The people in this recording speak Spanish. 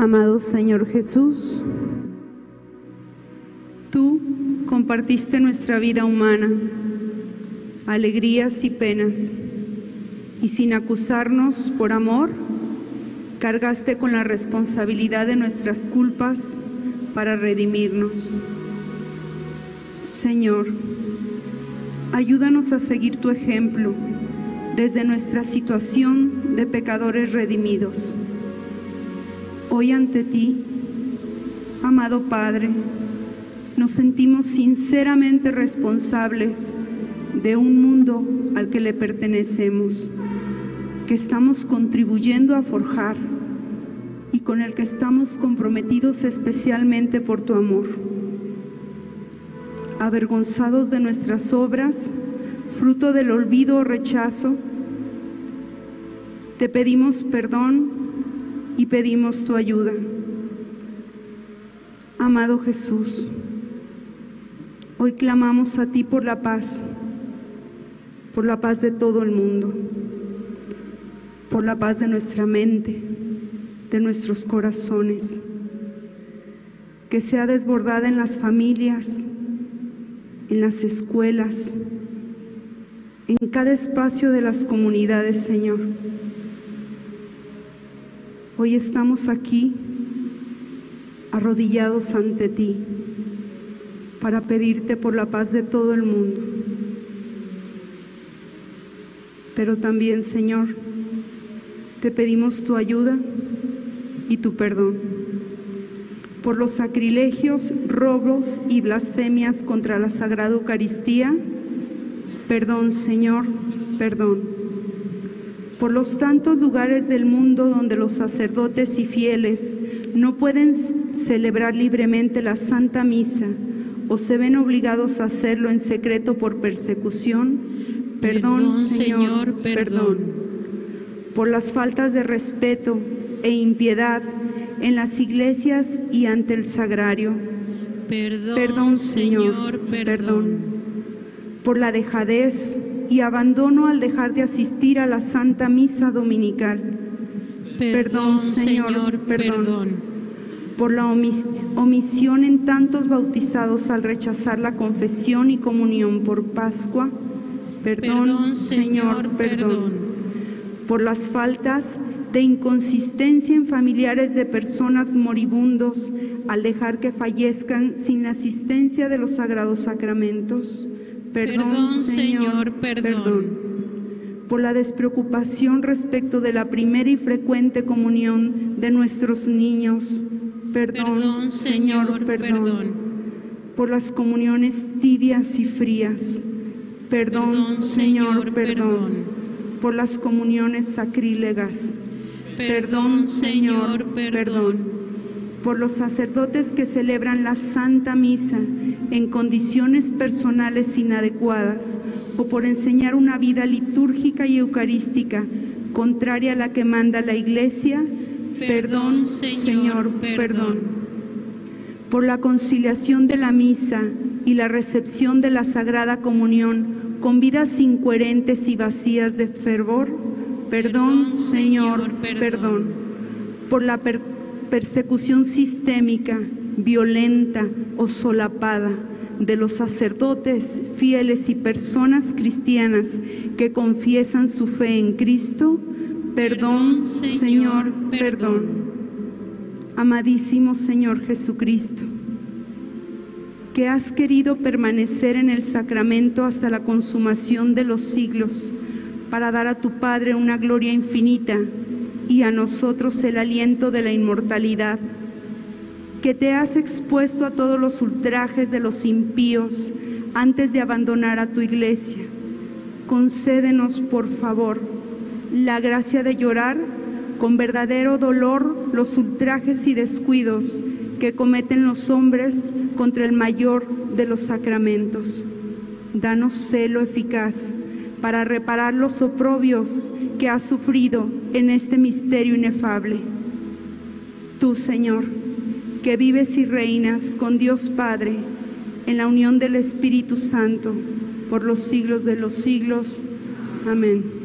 Amado Señor Jesús, tú compartiste nuestra vida humana, alegrías y penas, y sin acusarnos por amor, cargaste con la responsabilidad de nuestras culpas para redimirnos. Señor, ayúdanos a seguir tu ejemplo desde nuestra situación de pecadores redimidos. Hoy ante ti, amado Padre, nos sentimos sinceramente responsables de un mundo al que le pertenecemos, que estamos contribuyendo a forjar y con el que estamos comprometidos especialmente por tu amor. Avergonzados de nuestras obras, fruto del olvido o rechazo, te pedimos perdón y pedimos tu ayuda. Amado Jesús, hoy clamamos a ti por la paz de todo el mundo, por la paz de nuestra mente, de nuestros corazones, que sea desbordada en las familias, en las escuelas, en cada espacio de las comunidades, Señor. Hoy estamos aquí, arrodillados ante ti, para pedirte por la paz de todo el mundo. Pero también, Señor, te pedimos tu ayuda y tu perdón por los sacrilegios, robos y blasfemias contra la Sagrada Eucaristía. Perdón, Señor, perdón. Por los tantos lugares del mundo donde los sacerdotes y fieles no pueden celebrar libremente la Santa Misa o se ven obligados a hacerlo en secreto por persecución. Perdón, Señor, perdón. Por las faltas de respeto e impiedad en las iglesias y ante el sagrario. Perdón, Señor, perdón. Por la dejadez y abandono al dejar de asistir a la Santa Misa Dominical. Perdón, Señor, perdón. Por la omisión en tantos bautizados al rechazar la confesión y comunión por Pascua. Perdón, Señor, perdón. Por las faltas de inconsistencia en familiares de personas moribundos al dejar que fallezcan sin la asistencia de los sagrados sacramentos. Perdón, Señor, perdón. Por la despreocupación respecto de la primera y frecuente comunión de nuestros niños. Perdón, Señor, perdón. Por las comuniones tibias y frías. Perdón, Señor, perdón. Por las comuniones sacrílegas. Perdón, Señor, perdón. Por los sacerdotes que celebran la Santa Misa en condiciones personales inadecuadas o por enseñar una vida litúrgica y eucarística contraria a la que manda la Iglesia. Perdón, Señor, perdón. Por la conciliación de la misa y la recepción de la Sagrada Comunión con vidas incoherentes y vacías de fervor. Perdón, Señor, perdón. Por la persecución sistémica, violenta o solapada de los sacerdotes, fieles y personas cristianas que confiesan su fe en Cristo. Perdón, Señor, perdón. Amadísimo Señor Jesucristo, que has querido permanecer en el sacramento hasta la consumación de los siglos, para dar a tu Padre una gloria infinita y a nosotros el aliento de la inmortalidad, que te has expuesto a todos los ultrajes de los impíos antes de abandonar a tu Iglesia. Concédenos, por favor, la gracia de llorar con verdadero dolor los ultrajes y descuidos que cometen los hombres contra el mayor de los sacramentos. Danos celo eficaz para reparar los oprobios que has sufrido en este misterio inefable. Tú, Señor, que vives y reinas con Dios Padre, en la unión del Espíritu Santo, por los siglos de los siglos. Amén.